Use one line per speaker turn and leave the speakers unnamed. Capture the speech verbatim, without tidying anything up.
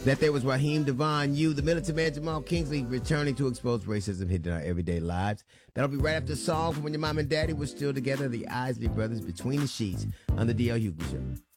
That there was Raheem Devon, you, the militant man Jamal Kingsley, returning to expose racism hidden in our everyday lives. That'll be right after a song from when your mom and daddy were still together, the Isley Brothers, Between the Sheets, on the D L Hughley Show.